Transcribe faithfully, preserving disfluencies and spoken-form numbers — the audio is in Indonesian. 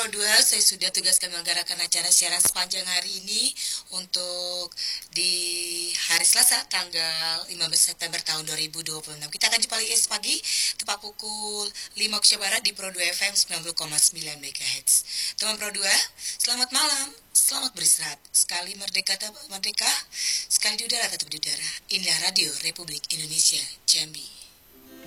Pro dua, saya sudah tugaskan menyelenggarakan acara siaran sepanjang hari ini untuk di hari Selasa tanggal lima belas September tahun dua ribu dua puluh enam. Kita akan jumpa lagi pagi tepat pukul lima Indonesia Barat di Pro dua F M sembilan puluh koma sembilan MHz. Teman Pro dua, selamat malam, selamat beristirahat. Sekali merdeka tetap merdeka, sekali di udara tetap di udara. Inilah Radio Republik Indonesia Jambi.